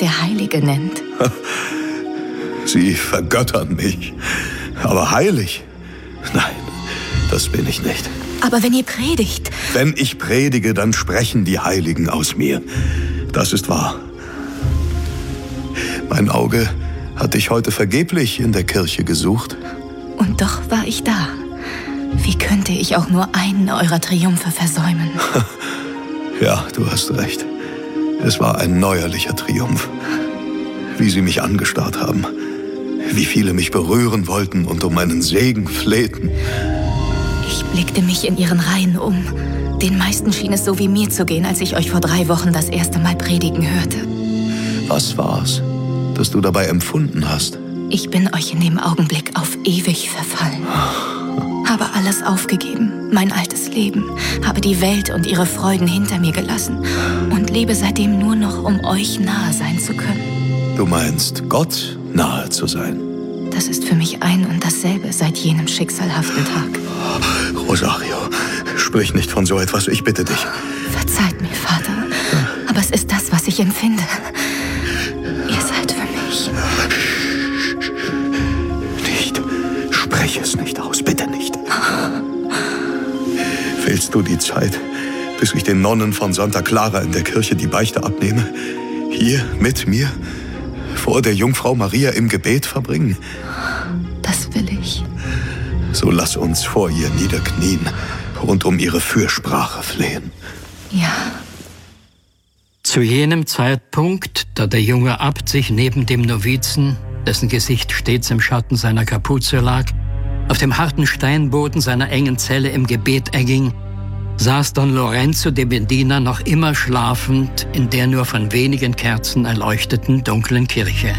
der Heilige nennt. Sie vergöttern mich. Aber heilig? Nein, das bin ich nicht. Aber wenn ihr predigt... Wenn ich predige, dann sprechen die Heiligen aus mir. Das ist wahr. Mein Auge hat dich heute vergeblich in der Kirche gesucht. Und doch war ich da. Wie könnte ich auch nur einen eurer Triumphe versäumen? Ja, du hast recht. Es war ein neuerlicher Triumph. Wie sie mich angestarrt haben. Wie viele mich berühren wollten und um meinen Segen flehten. Ich blickte mich in ihren Reihen um. Den meisten schien es so wie mir zu gehen, als ich euch vor 3 Wochen das erste Mal predigen hörte. Was war's, das du dabei empfunden hast? Ich bin euch in dem Augenblick auf ewig verfallen. Habe alles aufgegeben, mein altes Leben, habe die Welt und ihre Freuden hinter mir gelassen und lebe seitdem nur noch, um euch nahe sein zu können. Du meinst, Gott nahe zu sein? Das ist für mich ein und dasselbe seit jenem schicksalhaften Tag. Rosario, sprich nicht von so etwas, ich bitte dich. Verzeiht mir, Vater, aber es ist das, was ich empfinde. Ihr seid für mich. Nicht, sprech es nicht aus, bitte nicht. Willst du die Zeit, bis ich den Nonnen von Santa Clara in der Kirche die Beichte abnehme, hier mit mir vor der Jungfrau Maria im Gebet verbringen? Das will ich. So lass uns vor ihr niederknien und um ihre Fürsprache flehen. Ja. Zu jenem Zeitpunkt, da der junge Abt sich neben dem Novizen, dessen Gesicht stets im Schatten seiner Kapuze lag, auf dem harten Steinboden seiner engen Zelle im Gebet erging, saß Don Lorenzo de Medina noch immer schlafend in der nur von wenigen Kerzen erleuchteten dunklen Kirche.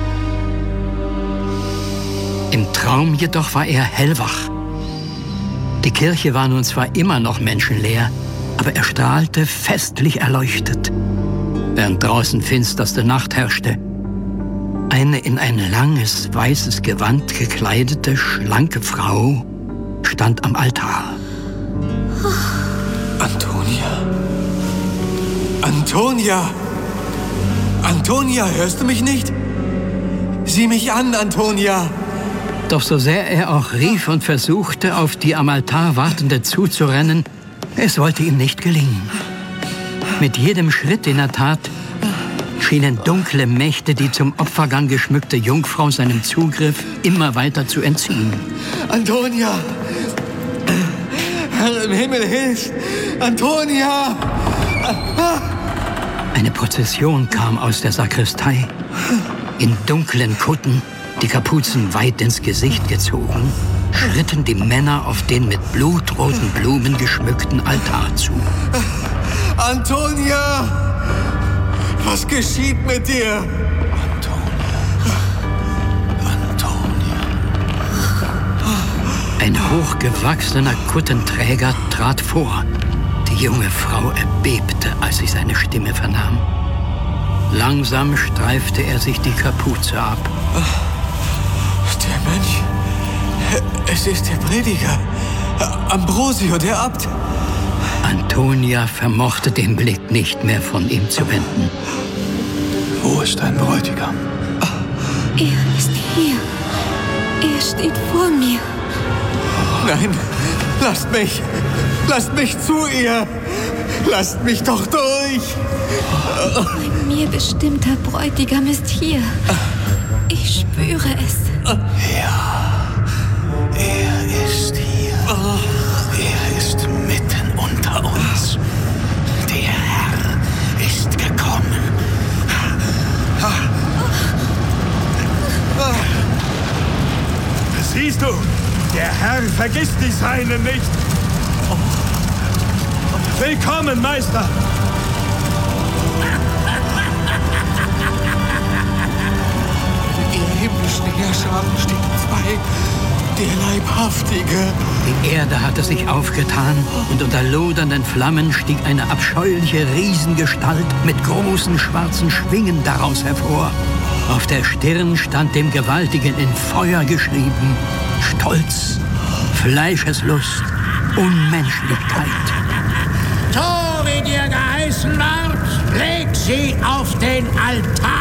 Im Traum jedoch war er hellwach. Die Kirche war nun zwar immer noch menschenleer, aber er strahlte festlich erleuchtet, während draußen finsterste Nacht herrschte. Eine in ein langes, weißes Gewand gekleidete, schlanke Frau stand am Altar. Antonia! Antonia! Antonia, hörst du mich nicht? Sieh mich an, Antonia! Doch so sehr er auch rief und versuchte, auf die am Altar Wartende zuzurennen, es wollte ihm nicht gelingen. Mit jedem Schritt, den er tat, schienen dunkle Mächte die zum Opfergang geschmückte Jungfrau seinem Zugriff immer weiter zu entziehen. Antonia! Herr im Himmel, hilf! Antonia! Eine Prozession kam aus der Sakristei. In dunklen Kutten, die Kapuzen weit ins Gesicht gezogen, schritten die Männer auf den mit blutroten Blumen geschmückten Altar zu. Antonia! Was geschieht mit dir? Antonia. Ein hochgewachsener Kuttenträger trat vor. Die junge Frau erbebte, als sie seine Stimme vernahm. Langsam streifte er sich die Kapuze ab. Der Mönch. Es ist der Prediger. Ambrosio, der Abt. Antonia vermochte den Blick nicht mehr von ihm zu wenden. Wo ist dein Bräutigam? Er ist hier. Er steht vor mir. Nein, lasst mich. Lasst mich zu ihr. Lasst mich doch durch. Ein mir bestimmter Bräutigam ist hier. Ich spüre es. Ja, er ist hier. Er ist mitten unter uns. Der Herr ist gekommen. Siehst du, der Herr vergisst die Seinen nicht. Willkommen, Meister. Ihr himmlischen Herrscharen stehen zwei, der Leibhaftige. Die Erde hatte sich aufgetan und unter lodernden Flammen stieg eine abscheuliche Riesengestalt mit großen schwarzen Schwingen daraus hervor. Auf der Stirn stand dem Gewaltigen in Feuer geschrieben: Stolz, Fleischeslust, Unmenschlichkeit. So wie dir geheißen ward, leg sie auf den Altar.